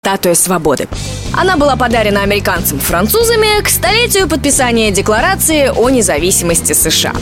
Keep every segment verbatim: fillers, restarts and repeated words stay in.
Статуя свободы. Она была подарена американцам французами к столетию подписания Декларации о независимости США.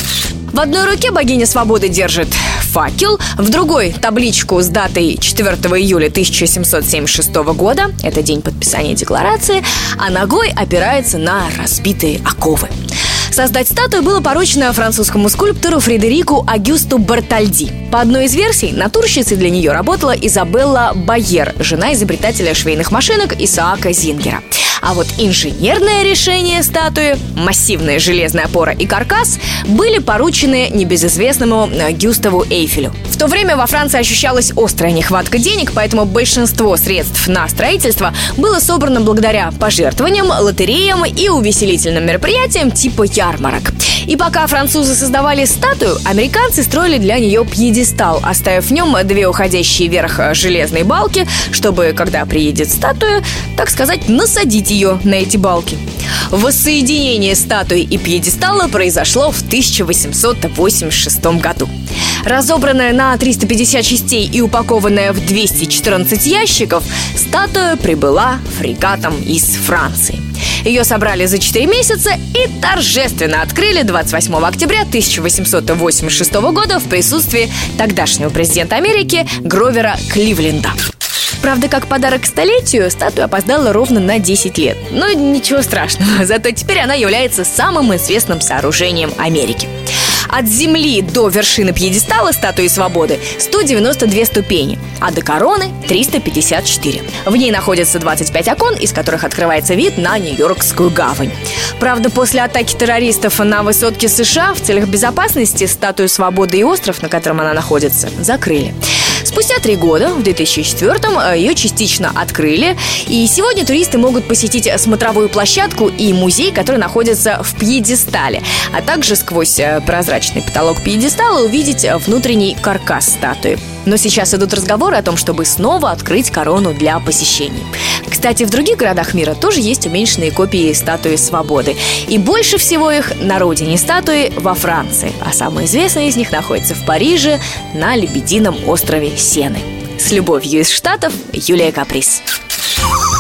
В одной руке богиня свободы держит факел, в другой – табличку с датой четвёртого июля тысяча семьсот семьдесят шестого года, это день подписания Декларации, а ногой опирается на разбитые оковы. Создать статую было поручено французскому скульптору Фредерику Агюсту Бартальди. По одной из версий, натурщицей для нее работала Изабелла Байер, жена изобретателя швейных машинок Исаака Зингера. А вот инженерное решение статуи, массивная железная опора и каркас, были поручены небезызвестному Гюставу Эйфелю. В то время во Франции ощущалась острая нехватка денег, поэтому большинство средств на строительство было собрано благодаря пожертвованиям, лотереям и увеселительным мероприятиям типа ярмарок. И пока французы создавали статую, американцы строили для нее пьедестал, оставив в нем две уходящие вверх железные балки, чтобы, когда приедет статуя, так сказать, насадить ее на эти балки. Воссоединение статуи и пьедестала произошло в тысяча восемьсот восемьдесят шестом году. Разобранная на триста пятьдесят частей и упакованная в двести четырнадцать ящиков, статуя прибыла фрегатом из Франции. Ее собрали за четыре месяца и торжественно открыли двадцать восьмого октября тысяча восемьсот восемьдесят шестого года в присутствии тогдашнего президента Америки Гровера Кливленда. Правда, как подарок к столетию, статуя опоздала ровно на десять лет. Но ничего страшного, зато теперь она является самым известным сооружением Америки. От земли до вершины пьедестала статуи свободы сто девяносто две ступени, а до короны триста пятьдесят четыре. В ней находятся двадцать пять окон, из которых открывается вид на Нью-Йоркскую гавань. Правда, после атаки террористов на высотки США в целях безопасности статую свободы и остров, на котором она находится, закрыли. Спустя три года, в две тысячи четвёртом, ее частично открыли, и сегодня туристы могут посетить смотровую площадку и музей, который находится в пьедестале, а также сквозь прозрачный потолок пьедестала увидеть внутренний каркас статуи. Но сейчас идут разговоры о том, чтобы снова открыть корону для посещений. Кстати, в других городах мира тоже есть уменьшенные копии статуи свободы. И больше всего их на родине статуи во Франции. А самая известная из них находится в Париже на Лебедином острове Сены. С любовью из Штатов, Юлия Каприс.